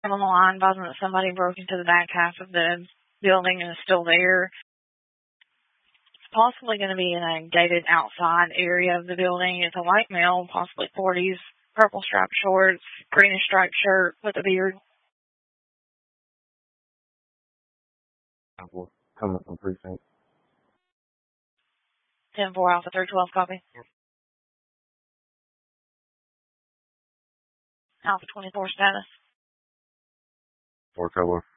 on the line advising that somebody broke into the back half of the building and is still there. It's possibly going to be in a gated outside area of the building. It's a white male, possibly 40s, purple striped shorts, greenish striped shirt with a beard. Coming from precinct. 10-4 Alpha 312, copy. Alpha 24 status. 4 color.